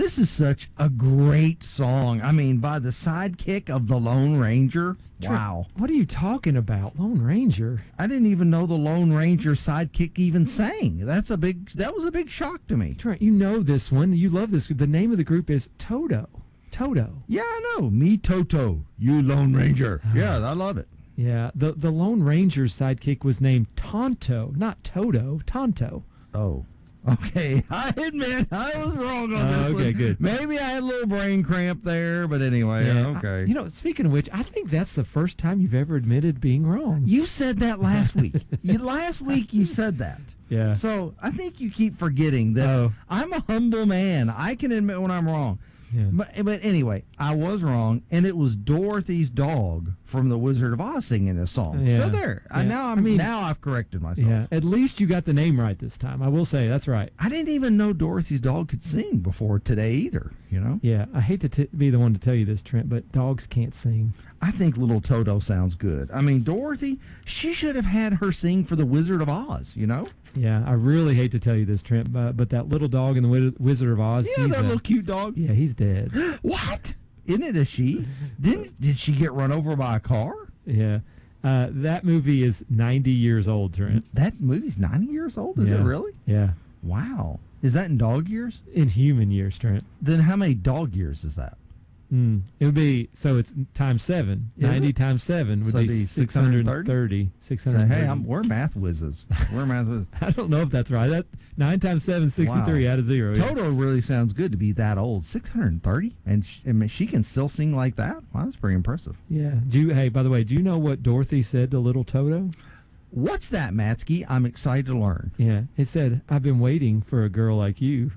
This is such a great song. I mean, by the sidekick of the Lone Ranger. Wow. What are you talking about? Lone Ranger? I didn't even know the Lone Ranger sidekick even sang. That was a big shock to me. Trent, you know this one. You love this. The name of the group is Toto. Toto. Yeah, I know. Me, Toto. You, Lone Ranger. Yeah, I love it. Yeah, the Lone Ranger's sidekick was named Tonto, not Toto. Tonto. Oh. Okay, I admit I was wrong on this one. Okay, good. Maybe I had a little brain cramp there, but anyway, okay. Speaking of which, I think that's the first time you've ever admitted being wrong. You said that last week. Last week you said that. Yeah. So I think you keep forgetting that I'm a humble man. I can admit when I'm wrong. Yeah. But anyway, I was wrong, and it was Dorothy's dog from The Wizard of Oz singing a song. Yeah. So there. Yeah. Now I've corrected myself. Yeah. At least you got the name right this time. I will say that's right. I didn't even know Dorothy's dog could sing before today either. Yeah. I hate to be the one to tell you this, Trent, but dogs can't sing. I think little Toto sounds good. I mean, Dorothy, she should have had her sing for The Wizard of Oz. Yeah, I really hate to tell you this, Trent, but that little dog in the Wizard of Oz. Yeah, that little cute dog. Yeah, he's dead. What? Isn't it a she? Did she get run over by a car? Yeah. That movie is 90 years old, Trent. That movie's 90 years old? Is it really? Yeah. Wow. Is that in dog years? In human years, Trent. Then how many dog years is that? It would be, so it's times 7. 90 times 7 would be 630. 630. Hey, we're math whizzes. I don't know if that's right. That 9 times 7 is 63 out of 0. Toto really sounds good to be that old. 630? And she can still sing like that? Wow, that's pretty impressive. Yeah. Hey, by the way, do you know what Dorothy said to little Toto? What's that, Matsky? I'm excited to learn. Yeah. It said, I've been waiting for a girl like you.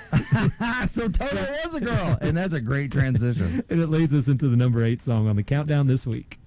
So Toto was a girl, and that's a great transition. And it leads us into the number 8 song on the countdown this week.